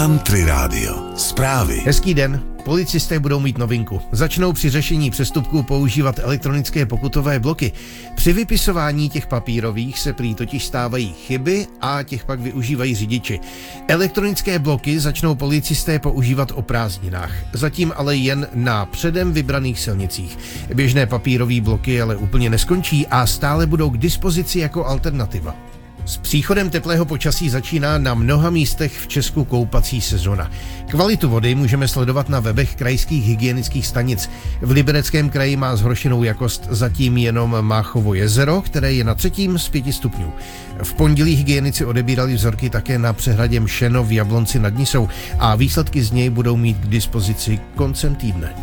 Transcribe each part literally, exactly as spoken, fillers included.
Country Radio. Zprávy. Hezký den. Policisté budou mít novinku. Začnou při řešení přestupků používat elektronické pokutové bloky. Při vypisování těch papírových se prý totiž stávají chyby a těch pak využívají řidiči. Elektronické bloky začnou policisté používat o prázdninách. Zatím ale jen na předem vybraných silnicích. Běžné papírové bloky ale úplně neskončí a stále budou k dispozici jako alternativa. S příchodem teplého počasí začíná na mnoha místech v Česku koupací sezona. Kvalitu vody můžeme sledovat na webech krajských hygienických stanic. V Libereckém kraji má zhoršenou jakost zatím jenom Máchovo jezero, které je na třetím z pěti stupňů. V pondělí hygienici odebírali vzorky také na přehradě Mšeno v Jablonci nad Nisou a výsledky z něj budou mít k dispozici koncem týdne.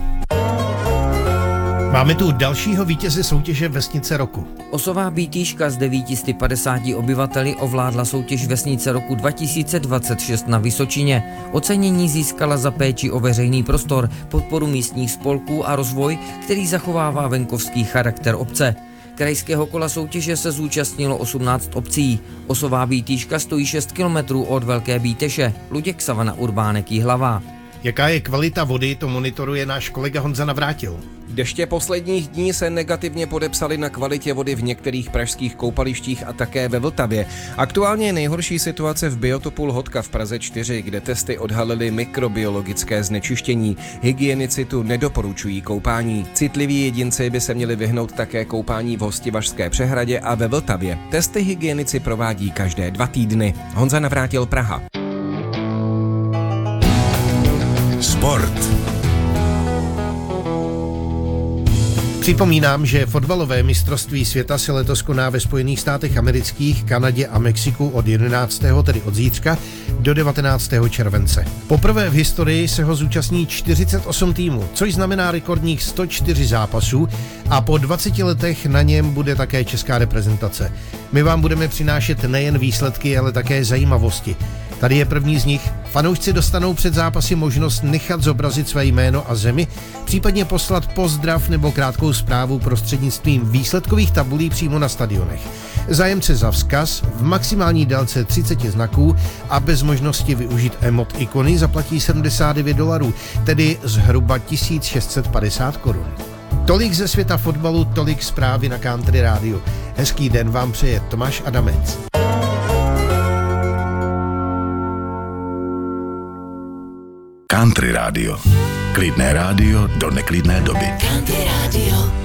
Máme tu dalšího vítěze soutěže Vesnice roku. Osová Bítýška s devět set padesáti obyvateli ovládla soutěž Vesnice roku dva tisíce dvacet šest na Vysočině. Ocenění získala za péči o veřejný prostor, podporu místních spolků a rozvoj, který zachovává venkovský charakter obce. Krajského kola soutěže se zúčastnilo osmnáct obcí. Osová Bítýška stojí šest kilometrů od Velké Bíteše. Luděk Savana, Urbánek, Jihlavá. Jaká je kvalita vody, to monitoruje náš kolega Honza Navrátil. Deště posledních dní se negativně podepsaly na kvalitě vody v některých pražských koupalištích a také ve Vltavě. Aktuálně je nejhorší situace v biotopu Lhotka v Praze čtyři, kde testy odhalily mikrobiologické znečištění. Hygienici tu nedoporučují koupání. Citliví jedinci by se měli vyhnout také koupání v Hostivařské přehradě a ve Vltavě. Testy hygienici provádí každé dva týdny. Honza Navrátil, Praha. Sport. Připomínám, že fotbalové mistrovství světa se letos koná ve Spojených státech amerických, Kanadě a Mexiku od jedenáctého tedy od zítřka, do devatenáctého července. Poprvé v historii se ho zúčastní čtyřicet osm týmů, což znamená rekordních sto čtyři zápasů a po dvaceti letech na něm bude také česká reprezentace. My vám budeme přinášet nejen výsledky, ale také zajímavosti. Tady je první z nich. Fanoušci dostanou před zápasy možnost nechat zobrazit své jméno a zemi, případně poslat pozdrav nebo krátkou zprávu prostřednictvím výsledkových tabulí přímo na stadionech. Zájemce za vzkaz v maximální délce třicet znaků a bez možnosti využít emot ikony zaplatí sedmdesát devět dolarů, tedy zhruba tisíc šest set padesát korun. Tolik ze světa fotbalu, tolik zprávy na Country Radio. Hezký den vám přeje Tomáš Adamec. Country Radio. Klidné rádio do neklidné doby. Country Radio.